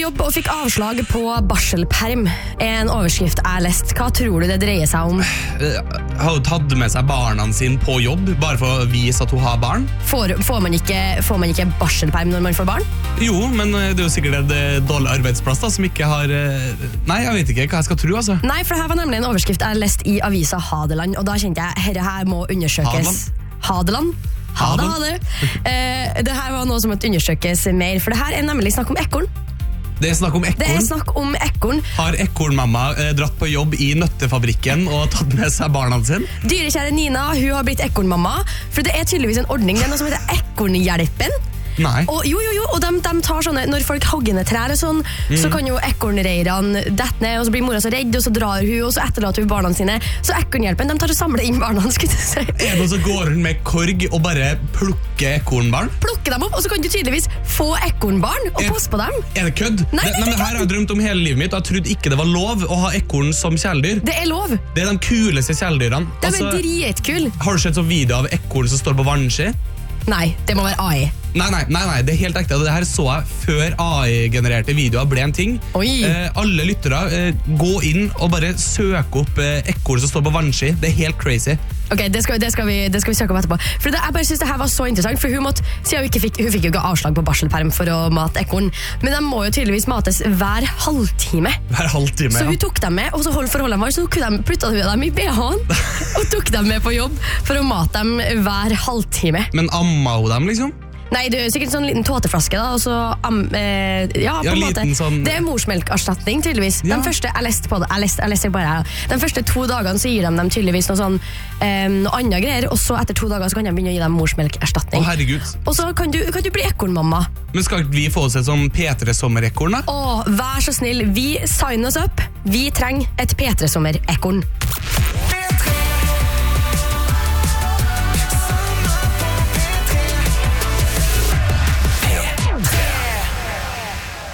jobb og fikk avslag på barselperm. En overskrift jeg lest. Hva tror du det dreier seg om? Har hun tatt med seg barna sine på jobb, bare for å vise at hun har barn? Får man ikke barselperm når man får barn? Jo, men det er jo sikkert et dårlig arbeidsplass da, som ikke har... Nei, jeg vet ikke hva jeg skal tro, altså. Nei, for det her var nemlig en overskrift jeg lest i avisa Hadeland, og da kjente jeg, dette her må undersøkes. Hadeland? Hade. Det her var noe som måtte undersøkes mer, for det her er nemlig snakk om ekorn. Det er snakk om ekorn? Det er snakk om ekorn. Har ekornmamma dratt på jobb i nøttefabrikken og tatt med seg barna sine? Dyrekjære Nina, hun har blitt ekornmamma, for det er tydeligvis en ordning, det er noe som heter Ekornhjelpen. Nei. Og, jo, og de tar sånne, når folk hogger ned trær og sånn, så kan jo ekornreirene dette ned, og så blir mora så redd, og så drar hun, og så etterlater hun barna sine. Så Ekornhjelpen, de tar og samler inn barna, skulle jeg si. Er det noen som går rundt med korg og bare plukker ekornbarn? Plukker dem opp, og så kan du tydeligvis få ekornbarn og passe på dem. Er det kødd? Nei, det her har jeg drømt om hele livet mitt, og jeg trodde ikke det var lov å ha ekorn som kjæledyr. Det er lov. Det er de kuleste kjæledyrene. De er dritkul. Har du sett sånn video av ekorn som står på vannski? Nei, det må være AI. Nei, det er helt ekte. Det her så jeg før AI-genererte videoer ble en ting. Alle lyttere, gå inn og bare søk opp ekorn som står på vannski. Det er helt crazy. Ok, det skal vi søke opp etterpå. For jeg bare synes det her var så interessant, for hun fikk jo ikke avslag på barselperm for å mate ekorn, men de må jo tydeligvis mates hver halvtime. Hver halvtime, ja. Så hun tok dem med, og så for å holde dem var, så puttet hun dem i BH-en, og tok dem med på jobb for å mate dem hver halvtime. Men amma hun dem, liksom? Nei, det er sikkert en sånn liten tåteflaske da, og så, på en måte. Sånn... Det er morsmelkerstatning, tydeligvis. Ja. Den første, jeg leste bare, de første 2 dagene så gir de dem tydeligvis noe sånn, noe andre greier, og så etter 2 dager så kan de begynne å gi dem morsmelkerstatning. Å, herregud. Og så kan du bli ekornmamma. Men skal vi få oss et sånn P3-sommerekorn da? Vær så snill, vi signer oss opp. Vi trenger et P3-sommerekorn.